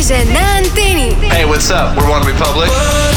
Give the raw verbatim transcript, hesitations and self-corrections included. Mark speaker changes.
Speaker 1: Вже на антені.
Speaker 2: Hey, what's up? We're One Republic.